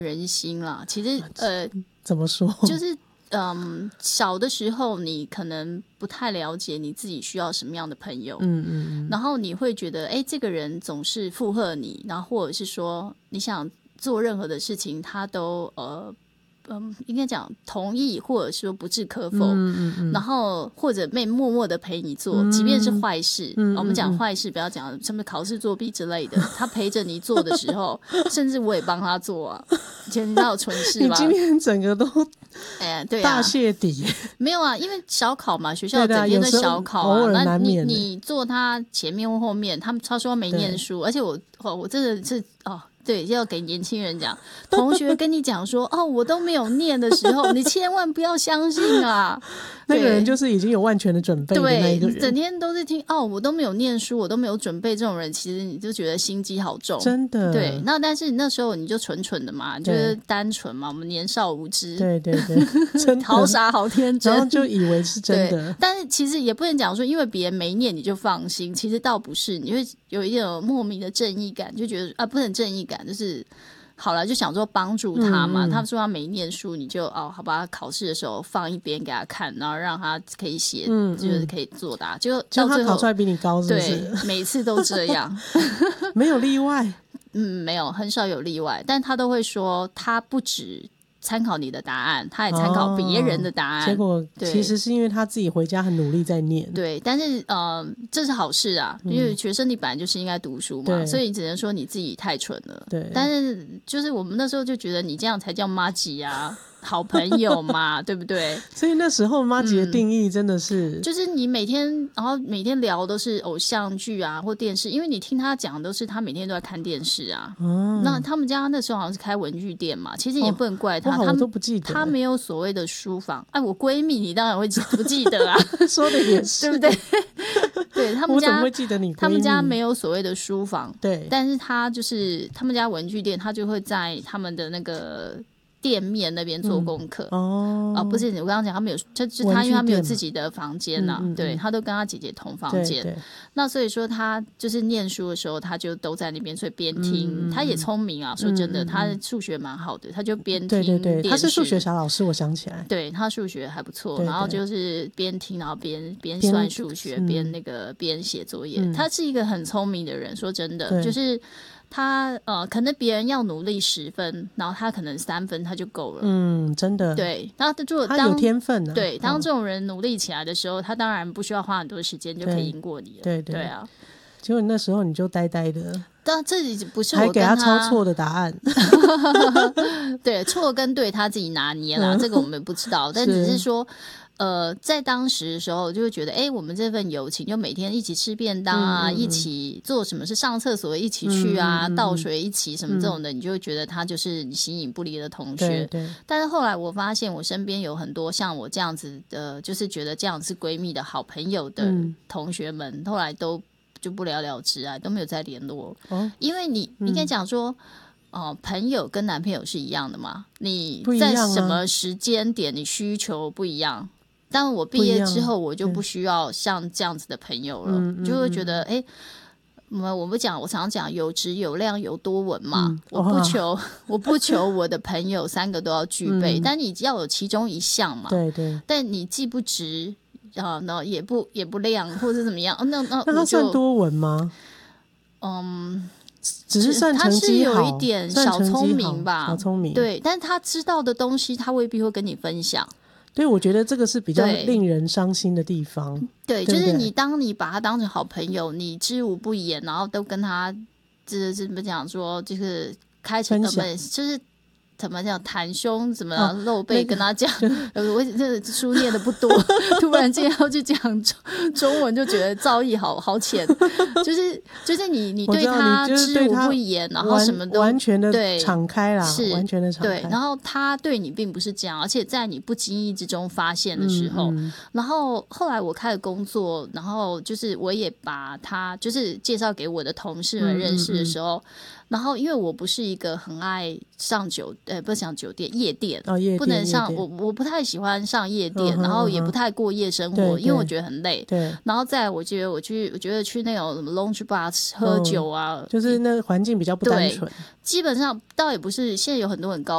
人心啦。其实怎么说？ 就是小的时候你可能不太了解你自己需要什么样的朋友，然后你会觉得这个人总是附和你，然后或者是说你想做任何的事情他都应该讲同意，或者说不置可否，然后或者默默的陪你做，即便是坏事，我们讲坏事不要讲什么考试作弊之类的，他陪着你做的时候甚至我也帮他做啊，以前你知道有蠢事吧？ 你今天整个都对啊， 大泄底。 没有啊，因为小考嘛，学校整天的小考啊，那你坐他前面或后面，他说没念书，而且我真的是对，要给年轻人讲，同学跟你讲说我都没有念的时候，你千万不要相信啊。 那个人就是已经有万全的准备的那一个人， 对，整天都是听我都没有念书，我都没有准备，这种人其实你就觉得心机好重， 真的。 对，那但是那时候你就蠢蠢的嘛，就是单纯嘛，我们年少无知， 对对对，真的好傻好天真， 然后就以为是真的。 但是其实也不能讲说因为别人没念你就放心，其实倒不是，你会有一种莫名的正义感，就觉得不能正义感，就是好了，就想说帮助他嘛。他说他没念书，你就好吧，考试的时候放一边给他看，然后让他可以写，就是可以作答。就到最后他考出来比你高，是不是？ 对，每次都这样， 没有例外。 没有，很少有例外，但他都会说他不止参考你的答案，他也参考别人的答案， 结果其实是因为他自己回家很努力在念。 对，但是这是好事啊，因为学生你本来就是应该读书嘛，所以你只能说你自己太蠢了。 对， 但是就是我们那时候就觉得你这样才叫麻吉啊，好朋友嘛，对不对？ 所以那时候麻吉的定义真的是， 就是你每天聊都是偶像剧啊或电视，因为你听他讲都是他每天都在看电视啊。那他们家那时候好像是开文具店嘛，其实也不能怪他， 我都不记得， 他没有所谓的书房。我闺蜜你当然会不记得啊， 说的也是， 对不对？对，他们家我怎么会记得你闺蜜？ 他们家没有所谓的书房， 对， 但是他就是他们家文具店，他就会在他们的那个店面那边做功课。不是，我刚刚讲他们有，就是他因为他没有自己的房间啊，对，他都跟他姐姐同房间。 对， 那所以说他就是念书的时候，他就都在那边，所以边听。他也聪明啊，说真的，他数学蛮好的，他就边听。 对，他是数学小老师，我想起来。 对，他数学还不错，然后就是边听，然后边算数学，边写作业。他是一个很聪明的人，说真的，就是。他可能别人要努力10分，然后他可能3分他就够了。真的。对，然后他有天分啊。 对，当这种人努力起来的时候，他当然不需要花很多时间就可以赢过你了。对啊。 结果那时候你就呆呆的， 但这不是我还给他抄错的答案。 对，错跟对他自己拿捏啦，这个我们不知道，但只是说。在当时的时候就会觉得我们这份友情就每天一起吃便当啊，一起做什么事，上厕所一起去啊，倒水一起什么这种的，你就会觉得他就是你形影不离的同学。 对。 但是后来我发现我身边有很多像我这样子的，就是觉得这样是闺蜜的好朋友的同学们，后来都就不了了之啊，都没有再联络。因为你应该讲说朋友跟男朋友是一样的嘛，你在什么时间点你需求不一样。但我毕业之后我就不需要像这样子的朋友了，就会觉得我常常讲有质有量有多稳嘛，我不求我的朋友3个都要具备，但你要有其中一项嘛。 对。 但你既不值也不亮或者怎么样，那他算多稳吗？只是算成绩好， 他是有一点小聪明吧， 小聪明。 对，但他知道的东西他未必会跟你分享。 对，我觉得这个是比较令人伤心的地方。 对，就是当你把他当成好朋友，你知无不言，然后都跟他怎么讲说，就是开诚就是怎么讲袒胸怎么露背跟他讲，我这书念的不多，突然间要去讲中文，就觉得造诣好浅。就是你对他知无不言，然后什么都完全的敞开啦， 是完全的敞开。 对，然后他对你并不是这样，而且在你不经意之中发现的时候，然后后来我开始工作，然后就是我也把他就是介绍给我的同事们认识的时候。然后因为我不是一个很爱上不是讲酒店夜店，不能上我不太喜欢上夜店，然后也不太过夜生活，因为我觉得很累。 对， 然后再来我觉得去那种什么 lounge bar 喝酒啊， 就是那个环境比较不单纯。 基本上倒也不是，现在有很多很高